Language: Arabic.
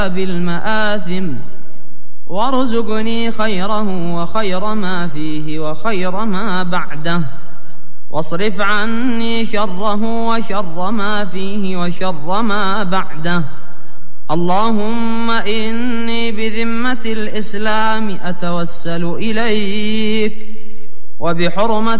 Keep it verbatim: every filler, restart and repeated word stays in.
بالمآثم وارزقني خيره وخير ما فيه وخير ما بعده، واصرف عني شره وشر ما فيه وشر ما بعده. اللهم إني بذمة الإسلام أتوسل إليك وبحرمة